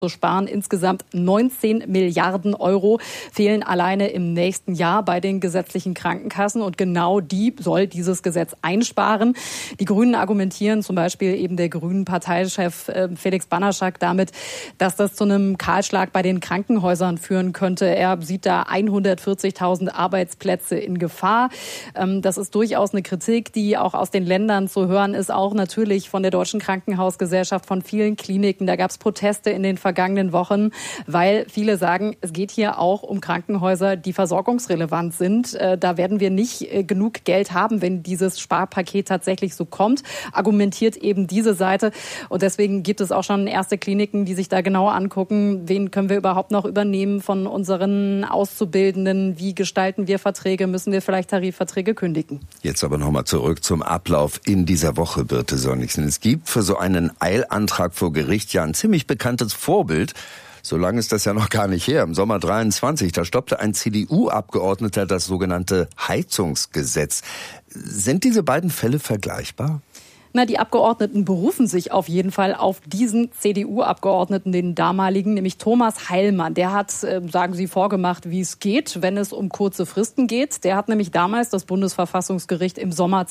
sparen. Insgesamt 19 Milliarden Euro fehlen alleine im nächsten Jahr bei den gesetzlichen Krankenkassen. Und genau die soll dieses Gesetz einsparen. Die Grünen argumentieren, zum Beispiel eben der grünen Parteichef Felix Banaschak, damit, dass das zu einem Kahlschlag bei den Krankenhäusern führen könnte. Er sieht da 140.000 Arbeitsplätze in Gefahr. Das ist durchaus eine Kritik, die auch aus den Ländern zu hören ist, auch natürlich von der Deutschen Krankenhausgesellschaft, von vielen Kliniken. Da gab es Proteste in den vergangenen Wochen, weil viele sagen, es geht hier auch um Krankenhäuser, die versorgungsrelevant sind. Da werden wir nicht genug Geld haben, wenn dieses Sparpaket tatsächlich so kommt, argumentiert eben diese Seite. Und deswegen gibt es auch schon erste Kliniken, die sich da genau angucken, wen können wir überhaupt noch übernehmen von unseren Auszubildenden, wie gestalten wir Verträge, müssen wir vielleicht Tarifverträge kündigen. Jetzt aber nochmal zurück zum Ablauf in dieser Woche, Birte Sönnigsen. Es gibt für so einen Eilantrag vor Gericht ja ein ziemlich bekanntes Vorbild. So lange ist das ja noch gar nicht her. Im Sommer 23, da stoppte ein CDU-Abgeordneter das sogenannte Heizungsgesetz. Sind diese beiden Fälle vergleichbar? Die Abgeordneten berufen sich auf jeden Fall auf diesen CDU-Abgeordneten, den damaligen, nämlich Thomas Heilmann. Der hat, sagen sie, vorgemacht, wie es geht, wenn es um kurze Fristen geht. Der hat nämlich damals das Bundesverfassungsgericht im Sommer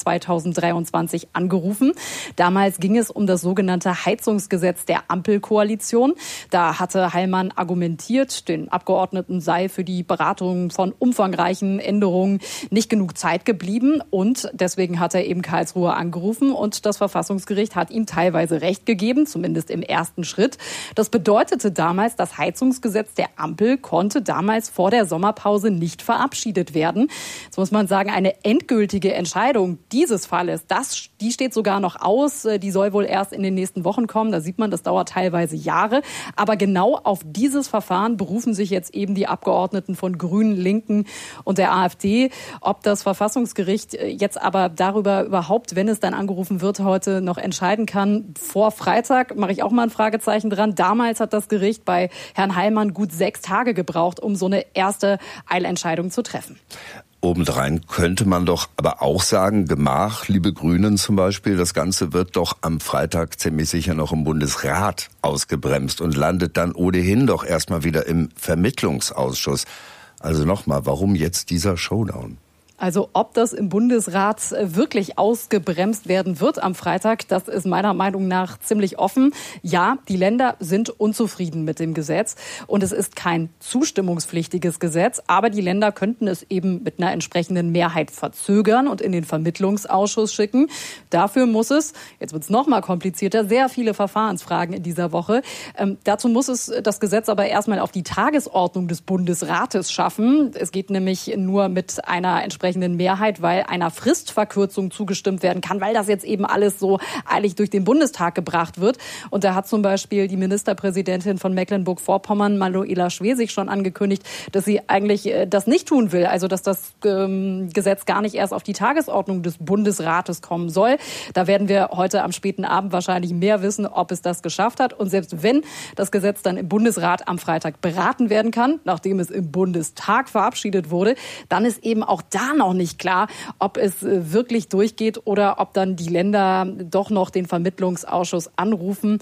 2023 angerufen. Damals ging es um das sogenannte Heizungsgesetz der Ampelkoalition. Da hatte Heilmann argumentiert, den Abgeordneten sei für die Beratung von umfangreichen Änderungen nicht genug Zeit geblieben. Und deswegen hat er eben Karlsruhe angerufen und das Verfassungsgericht hat ihm teilweise Recht gegeben, zumindest im ersten Schritt. Das bedeutete damals, das Heizungsgesetz der Ampel konnte damals vor der Sommerpause nicht verabschiedet werden. Jetzt muss man sagen, eine endgültige Entscheidung dieses Falles, die steht sogar noch aus. Die soll wohl erst in den nächsten Wochen kommen. Da sieht man, das dauert teilweise Jahre. Aber genau auf dieses Verfahren berufen sich jetzt eben die Abgeordneten von Grünen, Linken und der AfD. Ob das Verfassungsgericht jetzt aber darüber überhaupt, wenn es dann angerufen wird, heute noch entscheiden kann. Vor Freitag mache ich auch mal ein Fragezeichen dran. Damals hat das Gericht bei Herrn Heilmann gut 6 Tage gebraucht, um so eine erste Eilentscheidung zu treffen. Obendrein könnte man doch aber auch sagen, Gemach, liebe Grünen zum Beispiel, das Ganze wird doch am Freitag ziemlich sicher noch im Bundesrat ausgebremst und landet dann ohnehin doch erstmal wieder im Vermittlungsausschuss. Also nochmal, warum jetzt dieser Showdown? Also ob das im Bundesrat wirklich ausgebremst werden wird am Freitag, das ist meiner Meinung nach ziemlich offen. Ja, die Länder sind unzufrieden mit dem Gesetz und es ist kein zustimmungspflichtiges Gesetz, aber die Länder könnten es eben mit einer entsprechenden Mehrheit verzögern und in den Vermittlungsausschuss schicken. Dafür muss es, jetzt wird es noch mal komplizierter, sehr viele Verfahrensfragen in dieser Woche. Dazu muss es das Gesetz aber erstmal auf die Tagesordnung des Bundesrates schaffen. Es geht nämlich nur mit einer entsprechenden Mehrheit, weil einer Fristverkürzung zugestimmt werden kann, weil das jetzt eben alles so eilig durch den Bundestag gebracht wird. Und da hat zum Beispiel die Ministerpräsidentin von Mecklenburg-Vorpommern, Manuela Schwesig, schon angekündigt, dass sie eigentlich das nicht tun will. Also dass das Gesetz gar nicht erst auf die Tagesordnung des Bundesrates kommen soll. Da werden wir heute am späten Abend wahrscheinlich mehr wissen, ob es das geschafft hat. Und selbst wenn das Gesetz dann im Bundesrat am Freitag beraten werden kann, nachdem es im Bundestag verabschiedet wurde, dann ist eben auch da noch nicht klar, ob es wirklich durchgeht oder ob dann die Länder doch noch den Vermittlungsausschuss anrufen.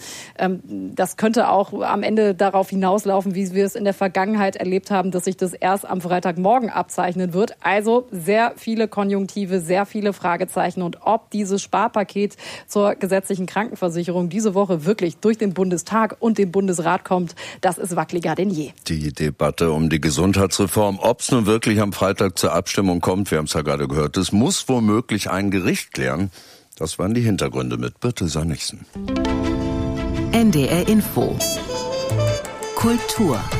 Das könnte auch am Ende darauf hinauslaufen, wie wir es in der Vergangenheit erlebt haben, dass sich das erst am Freitagmorgen abzeichnen wird. Also sehr viele Konjunktive, sehr viele Fragezeichen. Und ob dieses Sparpaket zur gesetzlichen Krankenversicherung diese Woche wirklich durch den Bundestag und den Bundesrat kommt, das ist wackeliger denn je. Die Debatte um die Gesundheitsreform, ob es nun wirklich am Freitag zur Abstimmung kommt, wir haben es ja gerade gehört, es muss womöglich ein Gericht klären. Das waren die Hintergründe mit Birte Sönnigsen. NDR Info. Kultur.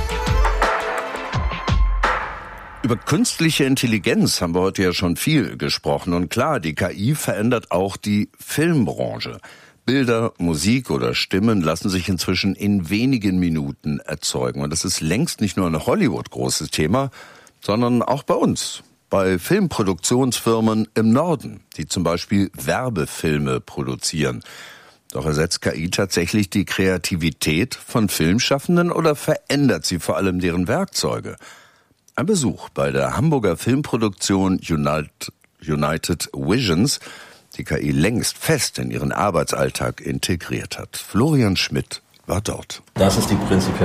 Über künstliche Intelligenz haben wir heute ja schon viel gesprochen. Und klar, die KI verändert auch die Filmbranche. Bilder, Musik oder Stimmen lassen sich inzwischen in wenigen Minuten erzeugen. Und das ist längst nicht nur ein Hollywood-großes Thema, sondern auch bei uns. Bei Filmproduktionsfirmen im Norden, die zum Beispiel Werbefilme produzieren. Doch ersetzt KI tatsächlich die Kreativität von Filmschaffenden oder verändert sie vor allem deren Werkzeuge? Ein Besuch bei der Hamburger Filmproduktion United Visions, die KI längst fest in ihren Arbeitsalltag integriert hat. Florian Schmidt war dort. Das ist die prinzipielle